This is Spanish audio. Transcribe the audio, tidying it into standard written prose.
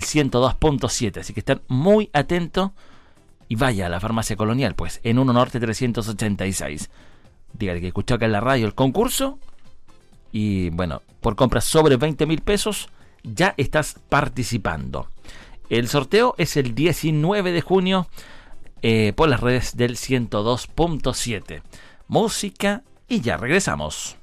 102.7. Así que están muy atentos y vaya a la Farmacia Colonial, pues, en 1 Norte 386. Dígale que escuchó acá en la radio el concurso y, bueno, por compras sobre 20.000 pesos ya estás participando. El sorteo es el 19 de junio por las redes del 102.7. Música y ya regresamos.